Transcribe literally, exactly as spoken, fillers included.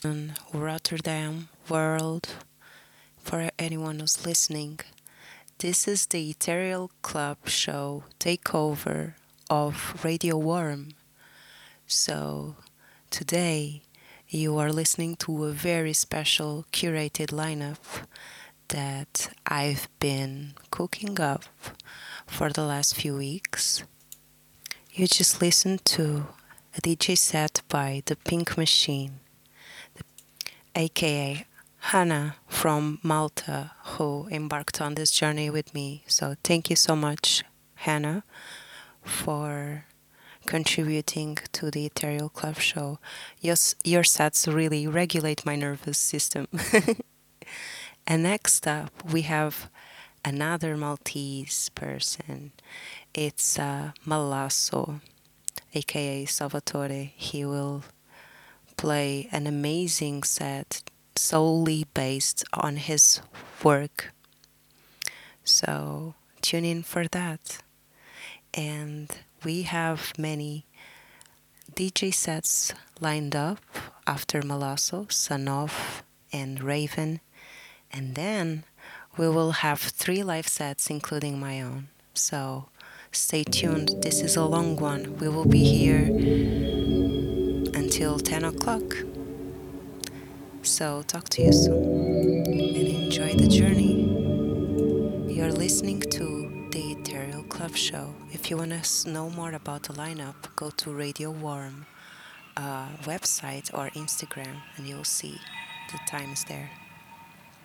in Rotterdam, world, for anyone who's listening. This is the Ethereal Club show takeover of Radio Worm. So, today you are listening to a very special curated lineup that I've been cooking up for the last few weeks. You just listened to a D J set by The Pink Machine, aka Hannah from Malta, who embarked on this journey with me. So thank you so much, Hannah, for contributing to the Ethereal Club show. Your, your sets really regulate my nervous system. And next up, we have another Maltese person. It's uh, Malasso, aka Salvatore. He will play an amazing set solely based on his work. So tune in for that. And we have many D J sets lined up after Malasso, Sanov, and Raven. And then we will have three live sets, including my own. So stay tuned. This is a long one. We will be here until ten o'clock. So talk to you soon and enjoy the journey. You're listening to the Ethereal Club Show. If you want to know more about the lineup, go to Radio Warm uh, website or Instagram and you'll see the times there.